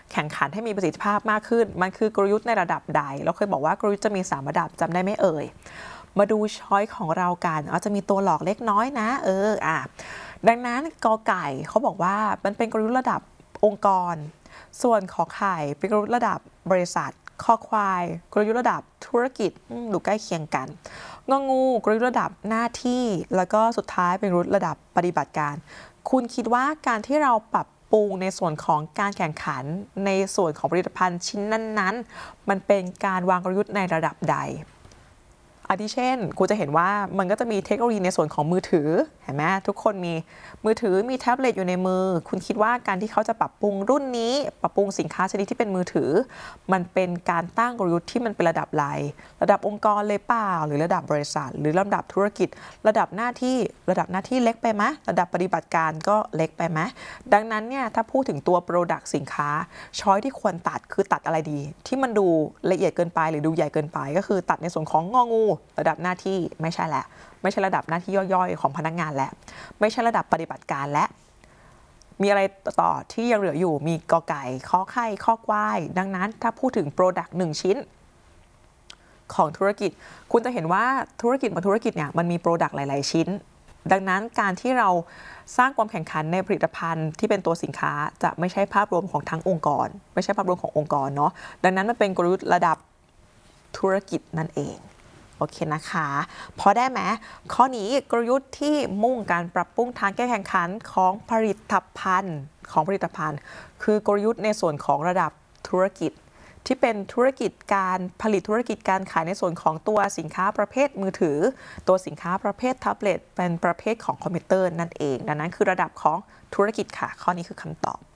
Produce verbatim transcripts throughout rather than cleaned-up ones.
แข่งขันให้มีประสิทธิภาพมากขึ้นมันคือกลยุทธ์ในระดับใดเราเคยบอกว่ากลยุทธ์จะมีสามระดับจำได้ไหมเอ่ยมาดูช้อยของเรากันอาจจะมีตัวหลอกเล็กน้อยนะเอออ่ะดังนั้นกอไก่เขาบอกว่ามันเป็นกลยุทธ์ระดับองค์กรส่วนขอไข่เป็นกลยุทธ์ระดับบริษัทคอควายกลยุทธ์ระดับธุรกิจดูใกล้เคียงกันงองูกลยุทธ์ระดับหน้าที่แล้วก็สุดท้ายเป็นกลยุทธ์ระดับปฏิบัติการคุณคิดว่าการที่เราปรับปรุงในส่วนของการแข่งขันในส่วนของผลิตภัณฑ์ชิ้นนั้นๆมันเป็นการวางกลยุทธ์ในระดับใดอาทิเช่นคุณจะเห็นว่ามันก็จะมีเทคโนโลยีในส่วนของมือถือเห็นไหมทุกคนมีมือถือมีแท็บเล็ตอยู่ในมือคุณคิดว่าการที่เขาจะปรับปรุงรุ่นนี้ปรับปรุงสินค้าชนิดที่เป็นมือถือมันเป็นการตั้งกลยุทธ์ที่มันเป็นระดับไรระดับองค์กรเลยเปล่าหรือระดับบริษัทหรือระดับธุรกิจระดับหน้าที่ระดับหน้าที่เล็กไปไหมระดับปฏิบัติการก็เล็กไปไหมดังนั้นเนี่ยถ้าพูดถึงตัว Product สินค้าช้อยที่ควรตัดคือตัดอะไรดีที่มันดูละเอียดเกินไปหรือดูใหญ่เกินไปก็คือตัดในส่วนของงองูระดับหน้าที่ไม่ใช่แหละไม่ใช่ระดับหน้าที่ย่อยๆของพนักงานและไม่ใช่ระดับปฏิบัติการและมีอะไรต่อที่ยังเหลืออยู่มีกอไก่ข้อไข่ข้อควายดังนั้นถ้าพูดถึง Product หนึ่งชิ้นของธุรกิจคุณจะเห็นว่าธุรกิจบางธุรกิจเนี่ยมันมี Product หลายๆชิ้นดังนั้นการที่เราสร้างความแข่งขันในผลิตภัณฑ์ที่เป็นตัวสินค้าจะไม่ใช่ภาพรวมของทั้งองค์กรไม่ใช่ภาพรวมขององค์กรเนาะดังนั้นมันเป็นกลยุทธ์ระดับธุรกิจนั่นเองโอเคนะคะพอได้ไหมข้อนี้กลยุทธ์ที่มุ่งการปรับปรุงทางแก้แข่งขันของผลิตภัณฑ์ของผลิตภัณฑ์คือกลยุทธ์ในส่วนของระดับธุรกิจที่เป็นธุรกิจการผลิตธุรกิจการขายในส่วนของตัวสินค้าประเภทมือถือตัวสินค้าประเภทแท็บเล็ตเป็นประเภทของคอมพิวเตอร์นั่นเองดังนั้นคือระดับของธุรกิจค่ะข้อนี้คือคำตอบ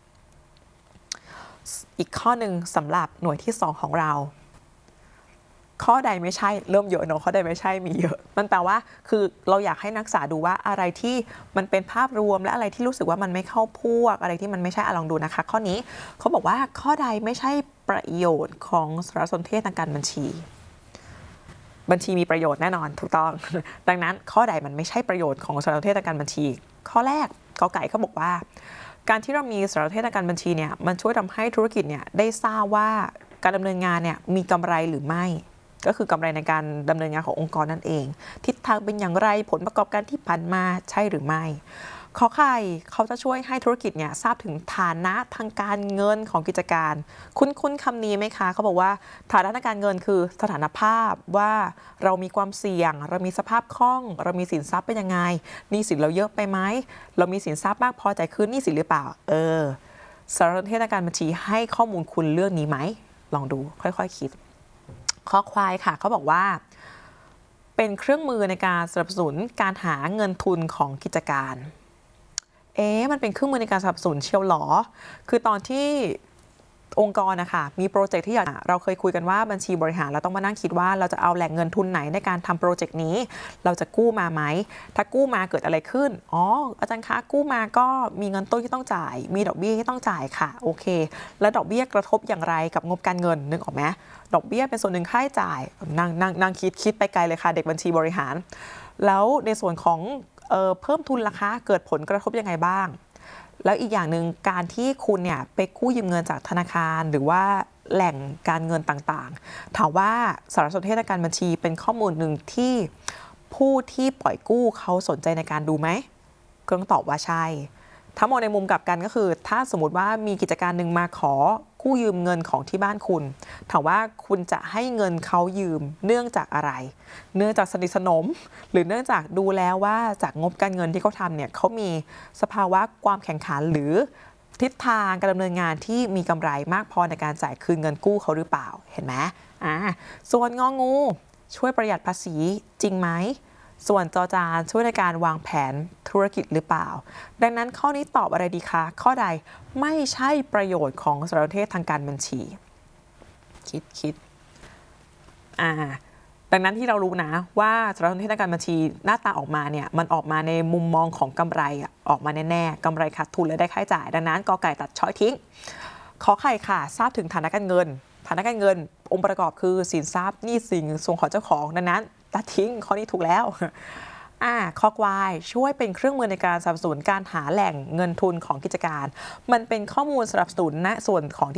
อีกข้อหนึ่งสำหรับหน่วยที่สองของเราข้อใดไม่ใช่เริ่มเยอะเนอะข้อใดไม่ใช่มีเยอะมันแปลว่าคือเราอยากให้นักศึกษาดูว่าอะไรที่มันเป็นภาพรวมและอะไรที่รู้สึกว่ามันไม่เข้าพวกอะไรที่มันไม่ใช่ลองดูนะคะข้อนี้เขาบอกว่าข้อใดไม่ใช่ประโยชน์ของสารสนเทศทางการบัญชีบัญชีมีประโยชน์แน่นอนถูกต้องดังนั้นข้อใดมันไม่ใช่ประโยชน์ของสารสนเทศทางการบัญชีข้อแรกกอไก่เขาบอกว่าการที่เรามีสารสนเทศทางการบัญชีเนี่ยมันช่วยทำให้ธุรกิจเนี่ยได้ทราบว่าการดำเนินงานเนี่ยมีกำไรหรือไม่ก็คือกำไรในการดำเนินงานขององค์กรนั่นเองทิศทางเป็นอย่างไรผลประกอบการที่ผ่านมาใช่หรือไม่ข้อไข่เขาจะช่วยให้ธุรกิจเนี่ยทราบถึงฐานะทางการเงินของกิจการคุ้นคุ้นคำนี้ไหมคะเขาบอกว่าฐานะทางการเงินคือสถานภาพว่าเรามีความเสี่ยงเรามีสภาพคล่องเรามีสินทรัพย์เป็นยังไงหนี้สินเราเยอะไปไหมเรามีสินทรัพย์มากพอจ่ายคืนหนี้สินหรือเปล่าเออสารสนเทศทางการบัญชีให้ข้อมูลคุณเรื่องนี้ไหมลองดูค่อยๆคิดข้อควายค่ะเขาบอกว่าเป็นเครื่องมือในการสนับสนุนการหาเงินทุนของกิจการเอ๊ะมันเป็นเครื่องมือในการสนับสนุนเชียวหรอคือตอนที่องค์กรนะคะมีโปรเจกต์ที่อยากเราเคยคุยกันว่าบัญชีบริหารเราต้องมานั่งคิดว่าเราจะเอาแหล่งเงินทุนไหนในการทำโปรเจกต์นี้เราจะกู้มาไหมถ้ากู้มาเกิดอะไรขึ้นอ๋ออาจารย์คะกู้มาก็มีเงินต้นที่ต้องจ่ายมีดอกเบี้ยที่ต้องจ่ายค่ะโอเคแล้วดอกเบี้ยกระทบอย่างไรกับงบการเงินนึกออกไหมดอกเบี้ยเป็นส่วนหนึ่งค่าใช้จ่ายนั่งนั่งนั่งคิดคิดไปไกลเลยค่ะเด็กบัญชีบริหารแล้วในส่วนของเอ่อเพิ่มทุนราคาเกิดผลกระทบยังไงบ้างแล้วอีกอย่างหนึ่งการที่คุณเนี่ยไปกู้ยืมเงินจากธนาคารหรือว่าแหล่งการเงินต่างๆถามว่าสารสนเทศทางการบัญชีเป็นข้อมูลหนึ่งที่ผู้ที่ปล่อยกู้เขาสนใจในการดูไหมก็ต้องตอบว่าใช่ถ้ามองในมุมกลับกันก็คือถ้าสมมติว่ามีกิจการหนึ่งมาขอกู้ยืมเงินของที่บ้านคุณถามว่าคุณจะให้เงินเขายืมเนื่องจากอะไรเนื่องจากสนิทสนมหรือเนื่องจากดูแล้วว่าจากงบการเงินที่เขาทำเนี่ยเขามีสภาวะความแข่งขันหรือทิศทางการดำเนินงานที่มีกำไรมากพอในการจ่ายคืนเงินกู้เขาหรือเปล่าเห็นไหมอ่าส่วนงองูช่วยประหยัดภาษีจริงไหมส่วนจอจานช่วยในการวางแผนธุรกิจหรือเปล่าดังนั้นข้อนี้ตอบอะไรดีคะข้อใดไม่ใช่ประโยชน์ของสารสนเทศทางการบัญชีคิดคิดอ่าดังนั้นที่เรารู้นะว่าสารสนเทศทางการบัญชีหน้าตาออกมาเนี่ยมันออกมาในมุมมองของกำไรอะออกมาแน่ๆกำไรขาดทุนและได้ค่าใช้จ่ายดังนั้นกอไก่ตัดช้อยทิ้งขอไข่ค่ะทราบถึงฐานะการเงินฐานะการเงินองค์ประกอบคือสินทรัพย์หนี้สินส่วนของเจ้าของดังนั้นตัดทิ้งข้อนี้ถูกแล้วอ่าข้อควายช่วยเป็นเครื่องมือในการสนับสนุนการหาแหล่งเงินทุนของกิจการมันเป็นข้อมูลสนับสนุนณส่วนของที่